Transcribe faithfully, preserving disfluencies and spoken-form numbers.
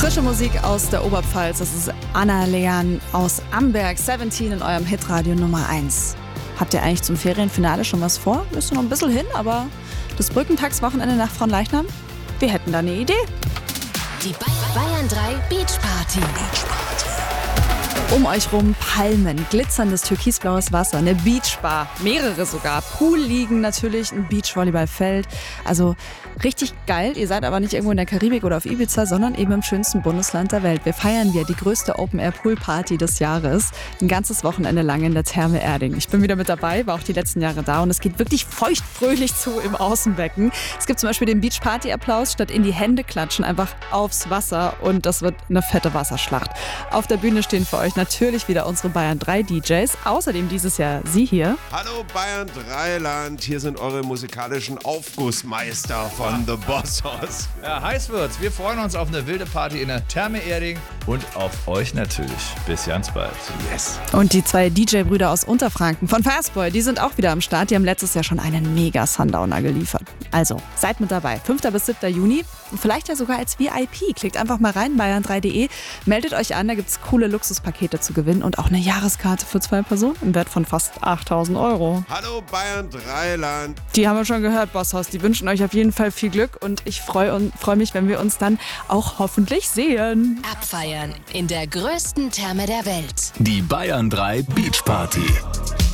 Frische Musik aus der Oberpfalz. Das ist Anna Lean aus Amberg, siebzehn in eurem Hitradio Nummer eins. Habt ihr eigentlich zum Ferienfinale schon was vor? Ist noch ein bisschen hin, aber das Brückentagswochenende nach Fronleichnam? Wir hätten da eine Idee. Die Bayern drei Beach Party. Um euch rum Palmen, glitzerndes türkisblaues Wasser, eine Beachbar, mehrere sogar, Pool liegen natürlich, ein Beachvolleyballfeld. Also richtig geil. Ihr seid aber nicht irgendwo in der Karibik oder auf Ibiza, sondern eben im schönsten Bundesland der Welt. Wir feiern hier die größte Open-Air-Pool-Party des Jahres. Ein ganzes Wochenende lang in der Therme Erding. Ich bin wieder mit dabei, war auch die letzten Jahre da und es geht wirklich feuchtfröhlich zu im Außenbecken. Es gibt zum Beispiel den Beach-Party-Applaus, statt in die Hände klatschen, einfach aufs Wasser und das wird eine fette Wasserschlacht. Auf der Bühne stehen für euch natürlich wieder unsere Bayern drei D Js. Außerdem dieses Jahr Sie hier. Hallo Bayern drei Land, hier sind eure musikalischen Aufgussmeister von The Bossos. Ja, heiß wird's. Wir freuen uns auf eine wilde Party in der Therme Erding und auf euch natürlich. Bis ganz bald. Yes. Und die zwei D J-Brüder aus Unterfranken von Fastboy, die sind auch wieder am Start. Die haben letztes Jahr schon einen Mega-Sundowner geliefert. Also, seid mit dabei. fünfter bis siebter Juni. Und vielleicht ja sogar als V I P. Klickt einfach mal rein, bayern drei punkt de. Meldet euch an, da gibt's coole Luxuspakete zu gewinnen und auch eine Jahreskarte für zwei Personen im Wert von fast achttausend Euro. Hallo Bayern drei Land. Die haben wir schon gehört, Bosshaus. Die wünschen euch auf jeden Fall viel Glück und ich freue freu mich, wenn wir uns dann auch hoffentlich sehen. Abfeiern in der größten Therme der Welt. Die Bayern drei Beach Party.